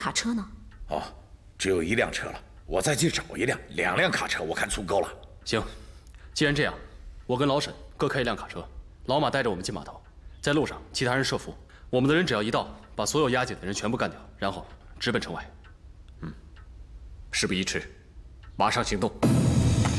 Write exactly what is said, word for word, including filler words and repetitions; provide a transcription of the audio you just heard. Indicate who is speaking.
Speaker 1: 卡车呢？
Speaker 2: 哦，只有一辆车了，我再去找一辆，两辆卡车我看足够了。
Speaker 3: 行，既然这样，我跟老沈各开一辆卡车，老马带着我们进码头，在路上其他人设伏，我们的人只要一到，把所有押解的人全部干掉，然后直奔城外。
Speaker 4: 嗯，事不宜迟，马上行动。